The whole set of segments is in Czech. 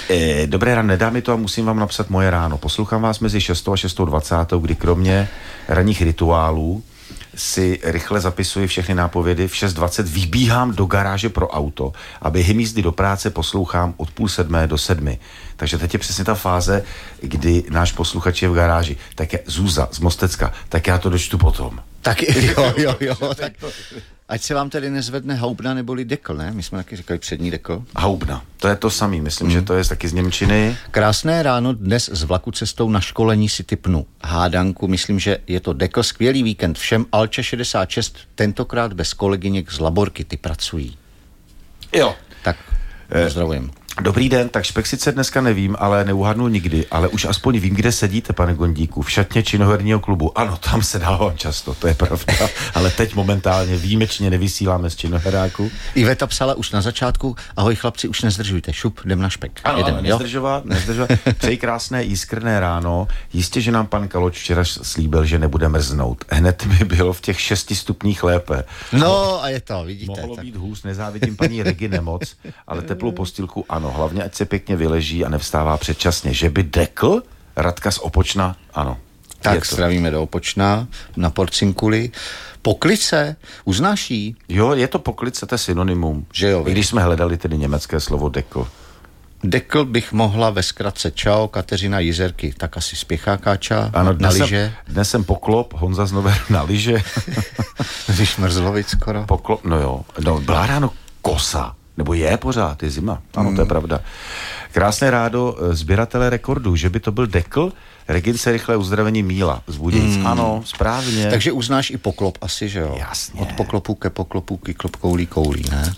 Dobré ráno, nedá mi to a musím vám napsat moje ráno. Poslouchám vás mezi 6. a 6.20, kdy kromě ranních rituálů si rychle zapisuji všechny nápovědy. V 6.20 vybíhám do garáže pro auto, aby hymízdy do práce poslouchám od 6:30 do 7. Takže teď je přesně ta fáze, kdy náš posluchač je v garáži. Tak je Zúza z Mostecka, tak já to dočtu potom. Tak jo. Tak, ať se vám tedy nezvedne houbna neboli dekl, ne? My jsme taky říkali přední dekl. Houbna, to je to samý, myslím, že to je taky z němčiny. Krásné ráno, dnes z vlaku cestou na školení si tipnu hádanku, myslím, že je to dekl, skvělý víkend všem, Alče 66, tentokrát bez kolegyněk z Laborky, ty pracují. Jo. Tak, pozdravujem. Dobrý den, tak Špeksice dneska nevím, ale neuhadnu nikdy, ale už aspoň vím, kde sedíte, pane Gondíku, v šatně činoherního klubu. Ano, tam se dávám často, to je pravda, ale teď momentálně výjimečně nevysíláme z činoheráku. Iveta psala už na začátku, ahoj chlapci, už nezdržujte, šup, jdem na špek. Ano, Jedem, nezdržovat. Přeji krásné jiskrné ráno. Jistě, že nám pan Kaloč včera slíbil, že nebude mrznout. Hned mi bylo v těch 6 stupních lépe. No a je to, vidíte. Mohlo být hůř, nezávidím paní Regine moc, ale teplou postýlku ano. Hlavně, ať se pěkně vyleží a nevstává předčasně. Že by dekl? Radka z Opočna? Ano. Tak zdravíme do Opočna, na Porcinkuli. Poklice, uznáš jí? Jo, je to poklice, to je synonymum. Že jo, i když jsme hledali tedy německé slovo dekl. Dekl bych mohla ve zkratce čau, Kateřina Jizerky, tak asi spěchákáča, ano, na lyže. Dnes jsem poklop, Honza z Nové na lyže. Když Mrzlovic skoro. Poklop, no jo, no, byla ráno kosa. Nebo je pořád, je zima. Ano, to je pravda. Krásné rádo sběratele rekordů, že by to byl dekl, Regince rychlé uzdravení Míla z Budějic. Ano, správně. Takže uznáš i poklop asi, že jo? Jasně. Od poklopu ke poklopu, kyklop koulí, ne?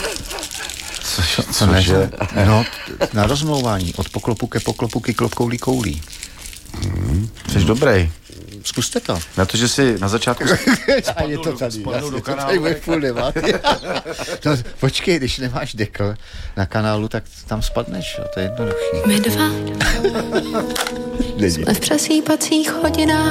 Cože? No, na rozmlouvání. Od poklopu ke poklopu, kyklop koulí. Jsi dobrý. Zkuste to. Na to, že si na začátku spadnou do kanálu. No, počkej, když nemáš dekl na kanálu, tak tam spadneš, jo, to je jednoduchý. My dva jsme v přesýpacích hodinách.